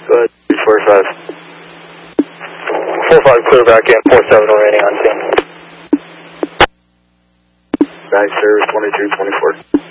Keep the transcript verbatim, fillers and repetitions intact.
Go ahead, two forty-five. four five clear back in, four seven remaining on scene. Nice service, twenty-two twenty-four.